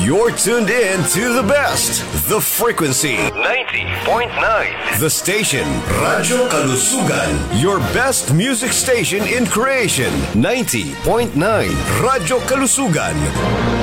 You're tuned in to the best, the frequency 90.9. the station Radyo Kalusugan, your best music station in creation 90.9 Radyo Kalusugan.